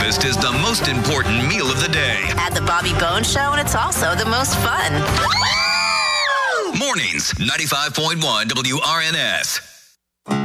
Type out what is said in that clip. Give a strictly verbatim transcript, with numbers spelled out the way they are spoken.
breakfast is the most important meal of the day. Add the Bobby Bones Show, and it's also the most fun. Mornings, ninety-five point one W R N S.